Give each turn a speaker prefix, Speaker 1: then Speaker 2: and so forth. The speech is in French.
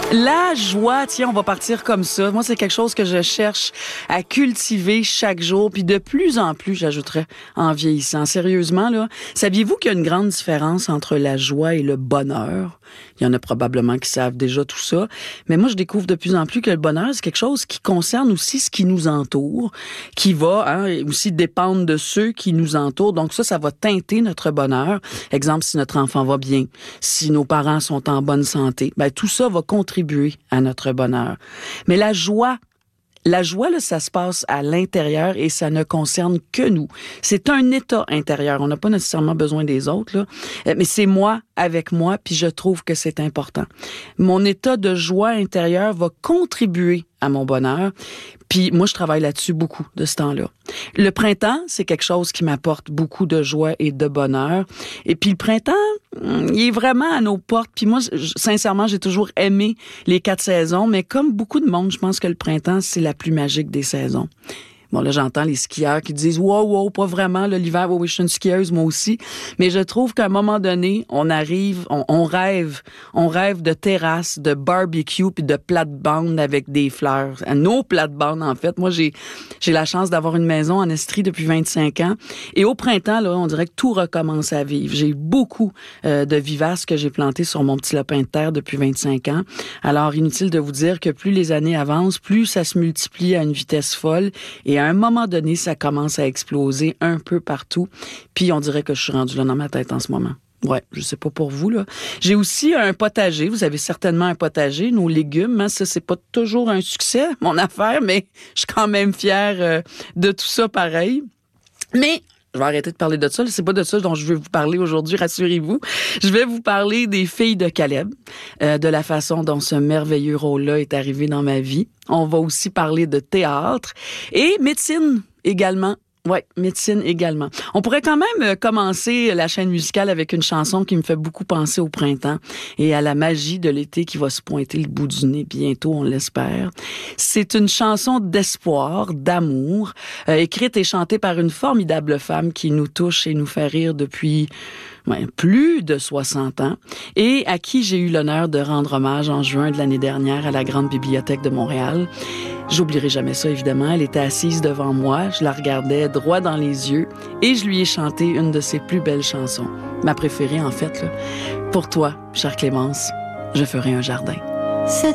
Speaker 1: La joie, tiens, on va partir comme ça. Moi, c'est quelque chose que je cherche à cultiver chaque jour, puis de plus en plus, j'ajouterais, en vieillissant. Sérieusement, là, saviez-vous qu'il y a une grande différence entre la joie et le bonheur? Il y en a probablement qui savent déjà tout ça, mais moi, je découvre de plus en plus que le bonheur, c'est quelque chose qui concerne aussi ce qui nous entoure, qui va aussi dépendre de ceux qui nous entourent. Donc ça va teinter notre bonheur. Exemple, si notre enfant va bien, si nos parents sont en bonne santé, ben tout ça va contribuer à notre bonheur. Mais la joie, là, ça se passe à l'intérieur et ça ne concerne que nous. C'est un état intérieur. On n'a pas nécessairement besoin des autres, là. Mais c'est moi avec moi, puis je trouve que c'est important. Mon état de joie intérieure va contribuer à mon bonheur. Puis moi, je travaille là-dessus beaucoup de ce temps-là. Le printemps, c'est quelque chose qui m'apporte beaucoup de joie et de bonheur. Et puis le printemps, il est vraiment à nos portes. Puis moi, sincèrement, j'ai toujours aimé les 4 saisons, mais comme beaucoup de monde, je pense que le printemps, c'est la plus magique des saisons. Bon, là, j'entends les skieurs qui disent « Wow, pas vraiment, là, l'hiver, oui, je suis une skieuse, moi aussi. » Mais je trouve qu'à un moment donné, on rêve de terrasses, de barbecue, puis de plates-bandes avec des fleurs. Nos plates-bandes, en fait. Moi, j'ai la chance d'avoir une maison en Estrie depuis 25 ans. Et au printemps, là, on dirait que tout recommence à vivre. J'ai beaucoup de vivaces que j'ai plantées sur mon petit lopin de terre depuis 25 ans. Alors, inutile de vous dire que plus les années avancent, plus ça se multiplie à une vitesse folle. Et à un moment donné, ça commence à exploser un peu partout. Puis on dirait que je suis rendue là dans ma tête en ce moment. Ouais, je sais pas pour vous, là. J'ai aussi un potager. Vous avez certainement un potager. Nos légumes, hein, ça, c'est pas toujours un succès, mon affaire, mais je suis quand même fière de tout ça pareil. Mais je vais arrêter de parler de ça. C'est pas de ça dont je veux vous parler aujourd'hui, rassurez-vous. Je vais vous parler des filles de Caleb, de la façon dont ce merveilleux rôle-là est arrivé dans ma vie. On va aussi parler de théâtre et médecine également. Oui, médecine également. On pourrait quand même commencer la chaîne musicale avec une chanson qui me fait beaucoup penser au printemps et à la magie de l'été qui va se pointer le bout du nez bientôt, on l'espère. C'est une chanson d'espoir, d'amour, écrite et chantée par une formidable femme qui nous touche et nous fait rire depuis plus de 60 ans et à qui j'ai eu l'honneur de rendre hommage en juin de l'année dernière à la Grande Bibliothèque de Montréal. J'oublierai jamais ça, évidemment. Elle était assise devant moi, je la regardais droit dans les yeux et je lui ai chanté une de ses plus belles chansons. Ma préférée, en fait, là. Pour toi, chère Clémence, je ferai un jardin.
Speaker 2: Cette